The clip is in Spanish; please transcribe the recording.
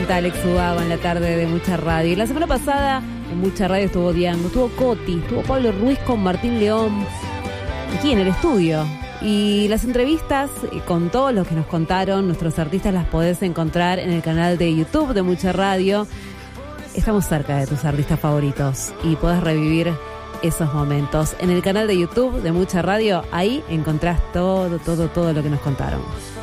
presenta Alex Ubago en la tarde de Mucha Radio. Y la semana pasada en Mucha Radio estuvo Diango, estuvo Coti, estuvo Pablo Ruiz con Martín León, aquí en el estudio. Y las entrevistas con todos los que nos contaron nuestros artistas las podés encontrar en el canal de YouTube de Mucha Radio. Estamos cerca de tus artistas favoritos y podés revivir esos momentos. En el canal de YouTube de Mucha Radio, ahí encontrás todo lo que nos contaron.